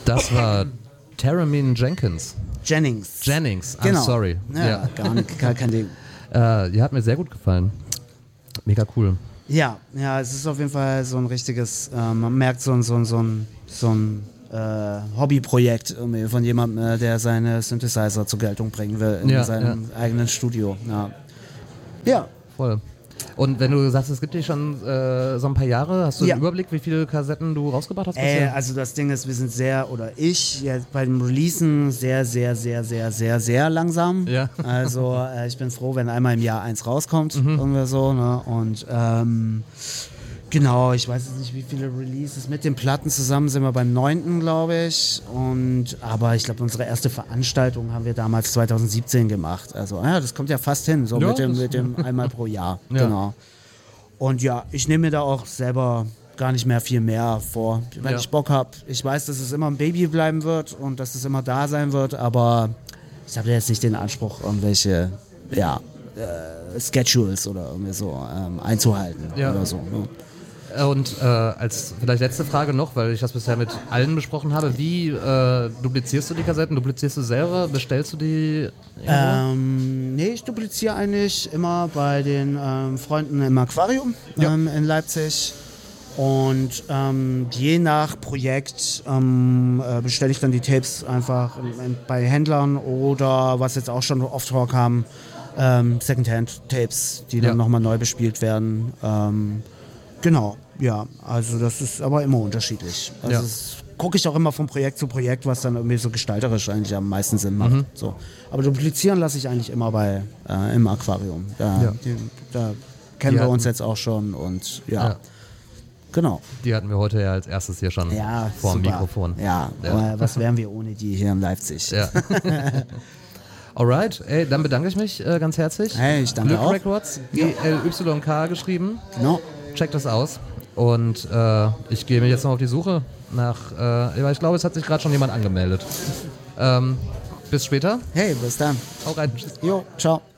Das war Taramine Jennings, Genau. I'm sorry. Ja, kein Ding. Die hat mir sehr gut gefallen. Mega cool. Ja, es ist auf jeden Fall so ein richtiges, man merkt so ein Hobbyprojekt irgendwie von jemandem, der seine Synthesizer zur Geltung bringen will in seinem eigenen Studio. Ja. Voll. Und wenn du sagst, es gibt dich schon so ein paar Jahre, hast du einen Überblick, wie viele Kassetten du rausgebracht hast bisher? Also das Ding ist, wir sind ich jetzt bei dem Releasen sehr, sehr, sehr, sehr, sehr, sehr langsam. Ja. Also ich bin froh, wenn einmal im Jahr eins rauskommt, irgendwie so, ne? Und genau, ich weiß jetzt nicht, wie viele Releases mit den Platten zusammen sind wir beim 9., glaube ich. Aber ich glaube, unsere erste Veranstaltung haben wir damals 2017 gemacht. Also das kommt ja fast hin, so mit dem einmal pro Jahr. Ja. Genau. Und ich nehme mir da auch selber gar nicht mehr viel mehr vor, wenn ich Bock habe. Ich weiß, dass es immer ein Baby bleiben wird und dass es immer da sein wird, aber ich habe jetzt nicht den Anspruch, irgendwelche Schedules oder irgendwie so einzuhalten oder so. Ne? Und als vielleicht letzte Frage noch, weil ich das bisher mit allen besprochen habe, wie duplizierst du die Kassetten? Duplizierst du selber? Bestellst du die? Nee, ich dupliziere eigentlich immer bei den Freunden im Aquarium in Leipzig. Und je nach Projekt bestelle ich dann die Tapes einfach bei Händlern oder, was jetzt auch schon oft vorkam, Secondhand-Tapes, die dann nochmal neu bespielt werden. Genau, also das ist aber immer unterschiedlich. Also das gucke ich auch immer von Projekt zu Projekt, was dann irgendwie so gestalterisch eigentlich am meisten Sinn macht. So. Aber duplizieren lasse ich eigentlich immer im Aquarium. Da kennen wir uns jetzt auch schon und genau. Die hatten wir heute ja als erstes hier schon vor dem Mikrofon. Ja. Was wären wir ohne die hier in Leipzig? Ja. Alright, dann bedanke ich mich ganz herzlich. Hey, ich danke auch. Records, GLYK geschrieben. Genau. Checkt das aus. Und ich gehe mir jetzt noch auf die Suche nach, ich glaube, es hat sich gerade schon jemand angemeldet. Bis später. Hey, bis dann. Hau rein. Tschüss. Jo, ciao.